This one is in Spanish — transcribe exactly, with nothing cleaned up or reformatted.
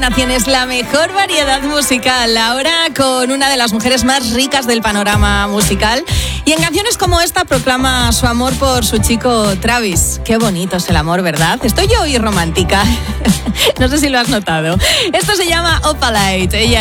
estaciones, la mejor variedad musical. Ahora con una de las mujeres más ricas del panorama musical. Y en canciones como esta proclama su amor por su chico Travis. Qué bonito es el amor, ¿verdad? Estoy yo hoy romántica. No sé si lo has notado. Esto se llama Opalite. Ella